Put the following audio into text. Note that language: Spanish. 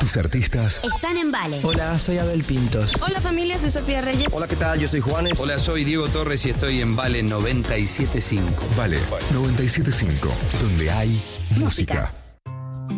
Tus artistas están en Vale. Hola, soy Abel Pintos. Hola familia, soy Sofía Reyes. Hola, ¿qué tal? Yo soy Juanes. Hola, soy Diego Torres y estoy en Vale 97.5. Vale 97.5, donde hay música.